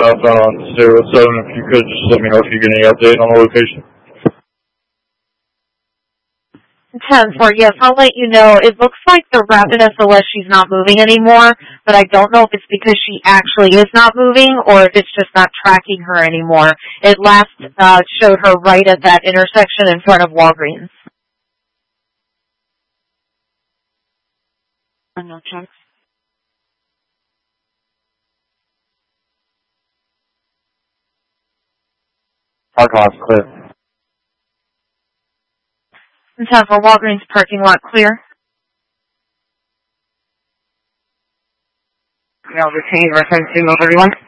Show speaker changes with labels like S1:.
S1: southbound on State Road 7. If you could just let me know if you get any update on the location.
S2: 10-4, yes, I'll let you know. It looks like the rapid SOS, she's not moving anymore, but I don't know if it's because she actually is not moving or if it's just not tracking her anymore. It last showed her right at that intersection in front of Walgreens. No checks.
S1: Parking lot's clear.
S2: 10-4, Walgreens parking lot clear.
S3: I'll retain reference to 31.